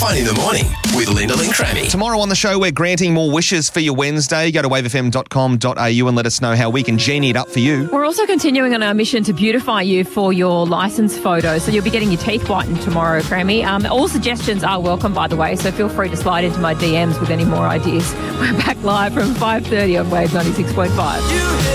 Fun in the morning with Lyndall and Crammy. Tomorrow on the show, we're granting more wishes for your Wednesday. Go to wavefm.com.au and let us know how we can genie it up for you. We're also continuing on our mission to beautify you for your licence photo. So you'll be getting your teeth whitened tomorrow, Crammy. All suggestions are welcome, by the way, so feel free to slide into my DMs with any more ideas. We're back live from 5:30 on Wave 96.5.